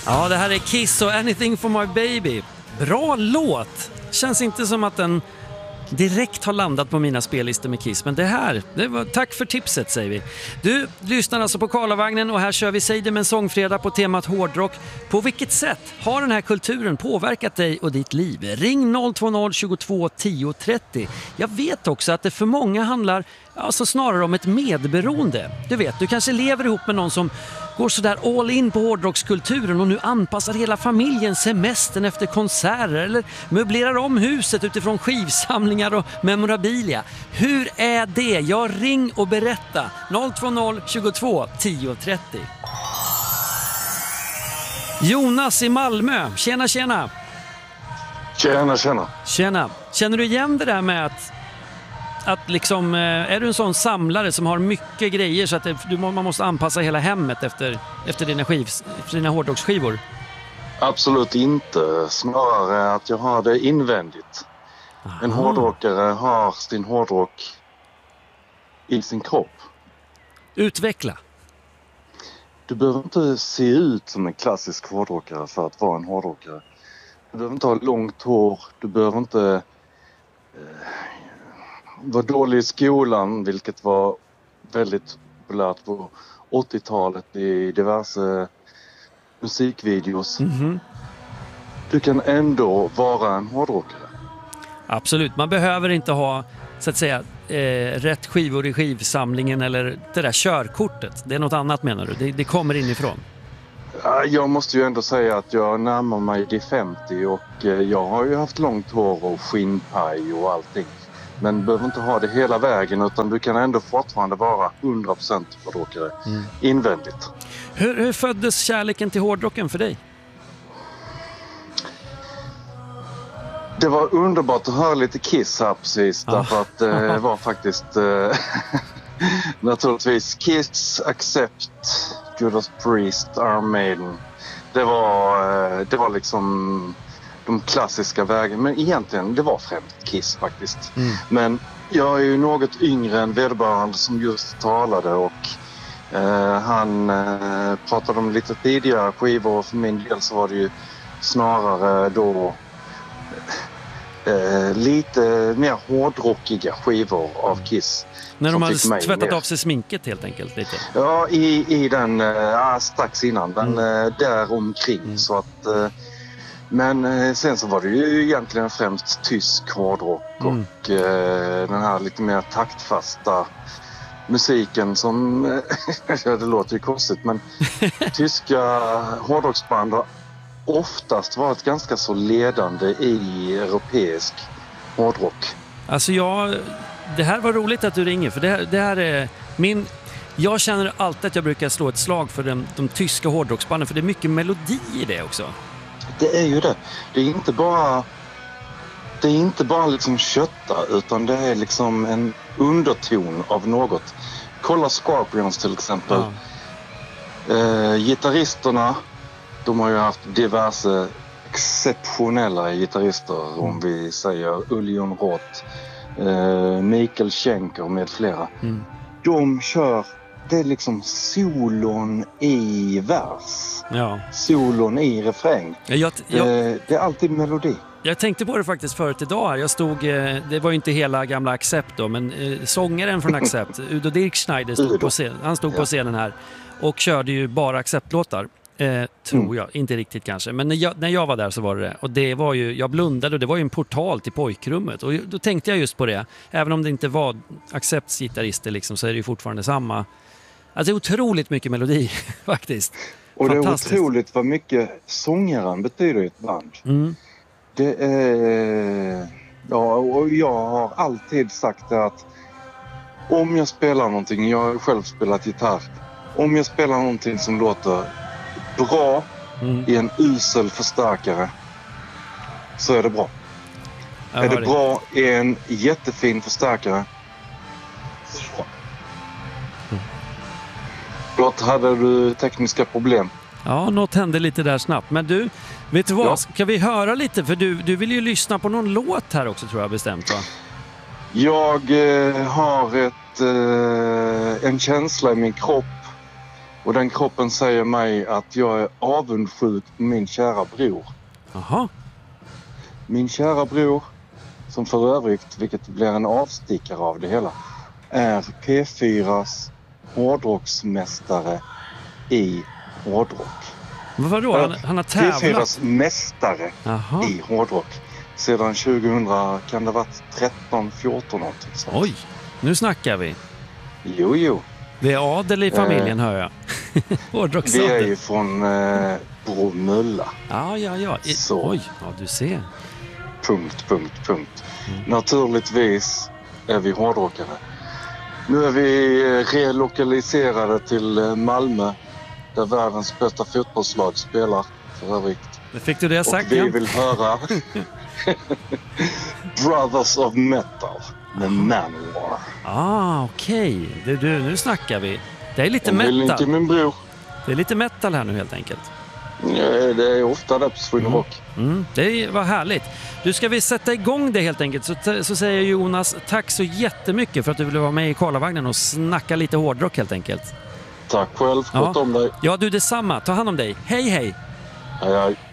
Ja, det här är Kiss och Anything for my baby. Bra låt. Känns inte som att den direkt har landat på mina spellistor med Kiss. Men tack för tipset, säger vi. Du lyssnar alltså på Karlavagnen och här kör vi Säg det med en sångfredag på temat hårdrock. På vilket sätt har den här kulturen påverkat dig och ditt liv? Ring 020 22 10 30. Jag vet också att det för många handlar alltså snarare om ett medberoende. Du vet, du kanske lever ihop med någon som går sådär all in på hårdrockskulturen och nu anpassar hela familjen semestern efter konserter eller möblerar om huset utifrån skivsamlingar och memorabilia. Hur är det? Jag ring och berätta. 020 22 10 30. Jonas i Malmö. Tjena. Tjena. Tjena. Känner du igen det där med att liksom, är du en sån samlare som har mycket grejer så att man måste anpassa hela hemmet efter dina hårdrocksskivor? Absolut inte. Snarare att jag har det invändigt. Aha. En hårdrockare har sin hårdrock i sin kropp. Utveckla. Du behöver inte se ut som en klassisk hårdrockare för att vara en hårdrockare. Du behöver inte ha långt hår. Du behöver inte vara dålig i skolan, vilket var väldigt populärt på 80-talet i diverse musikvideos. Mm-hmm. Du kan ändå vara en hårdrockare. Absolut, man behöver inte ha så att säga rätt skivor i skivsamlingen eller det där körkortet. Det är något annat, menar du? Det kommer inifrån. Jag måste ju ändå säga att jag närmar mig de 50 och jag har ju haft långt hår och skinnpaj och allting. Men du behöver inte ha det hela vägen, utan du kan ändå fortfarande vara 100% hårdrockare invändigt. Hur föddes kärleken till hårdrocken för dig? Det var underbart att höra lite Kiss här precis. Därför att det var faktiskt naturligtvis Kiss, Accept, Judas Priest, Iron Maiden. Det var liksom de klassiska vägen. Men egentligen, det var främst Kiss faktiskt. Men jag är ju något yngre än vederbörande som just talade. Och han pratade om lite tidigare skivor. Och för min del så var det ju snarare då lite mer hårdrockiga skivor av Kiss. När de hade tvättat av sig sminket helt enkelt lite. Ja, i den strax innan. Den där omkring. Så att... Men sen så var det ju egentligen främst tysk hårdrock och den här lite mer taktfasta musiken som, det låter ju konstigt, men tyska hårdrocksband har oftast varit ganska så ledande i europeisk hårdrock. Alltså det här var roligt att du ringer, för det här är jag känner alltid att jag brukar slå ett slag för de tyska hårdrocksbanden, för det är mycket melodi i det också. Det är ju det. Det är inte bara liksom kötta, utan det är liksom en underton av något. Kolla Scorpions till exempel. Gitarristerna, de har ju haft diverse exceptionella gitarrister, om vi säger Uljon Roth, Mikael Schenker med flera. De kör, det är liksom solon i vers. Ja. Solon i refräng. Det är alltid melodi. Jag tänkte på det faktiskt förut idag här. Det var ju inte hela gamla Accept då, men sångaren från Accept, Udo Dirkschneider, stod på scenen här och körde ju bara Accept-låtar. Tror jag, inte riktigt kanske. Men när jag var där så var det. Och det var ju, jag blundade och det var ju en portal till pojkrummet. Och då tänkte jag just på det. Även om det inte var Accepts gitarrister liksom, så är det ju fortfarande samma. Alltså det är otroligt mycket melodi faktiskt. Och det är otroligt vad mycket sångaren betyder i ett band. Det är... Ja, och jag har alltid sagt att om jag spelar någonting, jag har själv spelat gitarr, om jag spelar någonting som låter bra i en usel förstärkare, så är det bra. Är det bra i en jättefin förstärkare, så är det bra. Förlåt, hade du tekniska problem? Ja, något hände lite där snabbt. Men du, vet du vad? Ja. Ska vi höra lite? För du vill ju lyssna på någon låt här också, tror jag bestämt, va? Jag har en känsla i min kropp Och den kroppen säger mig att jag är avundsjuk på min kära bror. Jaha. Min kära bror, som för övrigt, vilket blir en avstickare av det hela, är P4s hårdrocksmästare i hårdrock. Men vadå? Han har tävlat? P4s mästare Jaha. i hårdrock. Sedan 2000 kan det ha varit 13-14 någonting sånt. Oj, nu snackar vi. Jo. Det är adel i familjen, hör jag. Vi är ju från Bromölla. Ja. Så. Oj, ja du ser. Punkt. Naturligtvis är vi hårdrockare. Nu är vi relokaliserade till Malmö, där världens bästa fotbollslag spelar för övrigt. Det fick du det sagt. Och vi vill höra Brothers of Metal med Manowar. Okej. Du, nu snackar vi. Det är lite Vill inte metal. min bror. Det är lite metal här nu helt enkelt. Ja, det är ofta det på Sweden Rock. Det var härligt. Du, ska vi sätta igång det helt enkelt, så säger Jonas tack så jättemycket för att du ville vara med i Karlavagnen och snacka lite hårdrock helt enkelt. Tack själv, sköt om dig. Ja, du detsamma. Ta hand om dig. Hej. Hej.